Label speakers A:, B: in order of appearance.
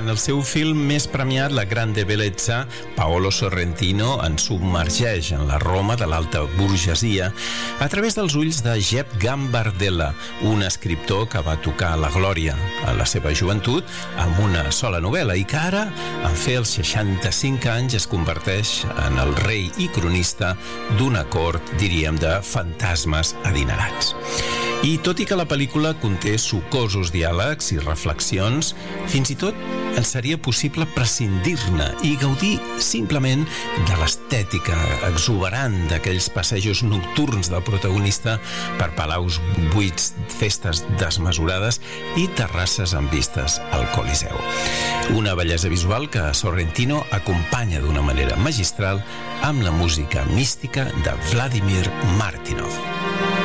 A: En el seu film més premiat, La Grande Bellezza, Paolo Sorrentino ens submergeix en la Roma de l'alta burgesia a través dels ulls de Jep Gambardella, un escriptor que va tocar la glòria a la seva joventut amb una sola novel·la i que ara, en fer els 65 anys, es converteix en el rei i cronista d'una cort, diríem, de fantasmes adinerats. I tot i que la pel·lícula conté sucosos diàlegs i reflexions, fins i tot ens seria possible prescindir-ne i gaudir simplement de l'estètica exuberant d'aquells passejos nocturns del protagonista per palaus buits, festes desmesurades i terrasses amb vistes al Coliseu. Una bellesa visual que Sorrentino acompanya d'una manera magistral amb la música mística de Vladimir Martynov.